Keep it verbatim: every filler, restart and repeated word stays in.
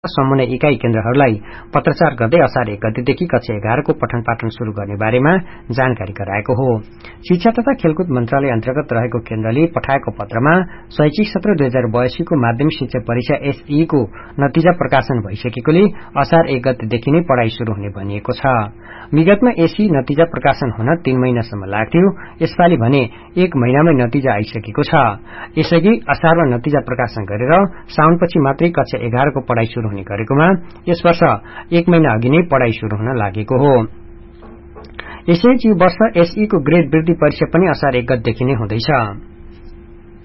समन्वय इकाई केन्द्रहरूलाई पत्रचार गर्दै असार एक गतेदेखि कक्षा एघारको पठन पाठन शुरू गर्ने बारेमा जानकारी गराएको हो। शिक्षा तथा खेलकुद मन्त्रालय अन्तर्गत रहेको केन्द्रले पठाएको पत्रमा शैक्षिक सत्र दुई हजार बयासीको माध्यमिक शिक्षा परीक्षा एसई को नतिजा प्रकाशन भइसकेकोले असार एक गतेदेखि नै पढ़ाई शुरू हुने भनिएको छ। विगतमा एसई नतिजा प्रकाशन हुन तीन महिनासम्म लाग्थ्यो, यसपालि भने एक महिनामै नतिजा आइसकेको छ। यसअघि असारमा नतिजा प्रकाशन गरेर साउनपछि मात्रै कक्षा एघारको पढ़ाई शुरू हुने गरेकोमा यस वर्ष एक महिना अघि नै पढ़ाई शुरू हुन लागेको हो। यसैबीच यो वर्ष एसई को ग्रेड वृद्धि परीक्षा पनि असार एक गतेदेखि नै हुँदैछ।